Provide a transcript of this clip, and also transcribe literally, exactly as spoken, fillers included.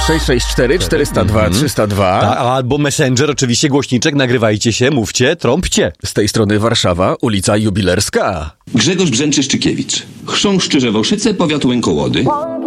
sześć sześć cztery czterysta dwa trzysta dwa. Ta, albo Messenger, oczywiście głośniczek, nagrywajcie się, mówcie, trąbcie. Z tej strony Warszawa, ulica Jubilerska. Grzegorz Brzęczy-Szczykiewicz. Chrząszczy Rzewoszyce, powiat Łękołody.